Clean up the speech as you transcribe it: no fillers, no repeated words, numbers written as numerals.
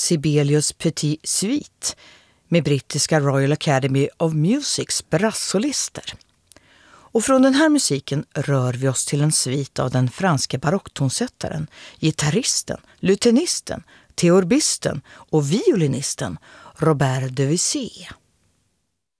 Sibelius Petit Suite med brittiska Royal Academy of Musics brassolister. Och från den här musiken rör vi oss till en svit av den franske barocktonsättaren, gitarristen, lutenisten, teorbisten och violinisten Robert Debussy.